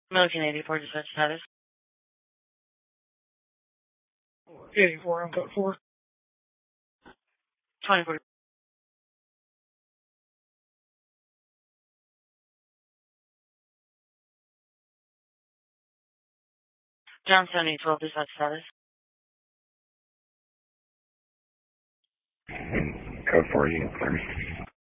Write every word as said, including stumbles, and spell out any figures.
Milliken eighty-four, dispatch status. eighty-four on code four. twenty-four. John seventy twelve, dispatch status. Code four, you can clear me.